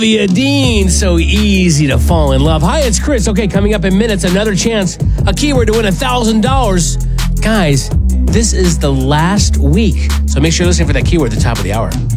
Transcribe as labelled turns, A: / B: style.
A: you, Dean. So easy to fall in love. Hi, it's Chris. Okay, coming up in minutes, another chance, a keyword to win $1,000. Guys, this is the last week, so make sure you're listening for that keyword at the top of the hour.